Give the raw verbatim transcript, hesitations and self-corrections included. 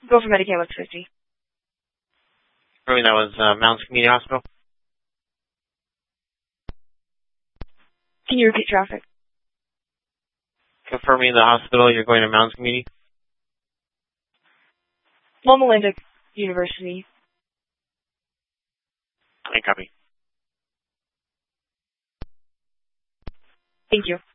Go for Medicaid West fifty. Confirming that was uh, Mounds Community Hospital. Can you repeat traffic? Confirming the hospital, you're going to Mounds Community. Loma Linda University. I copy. Thank you.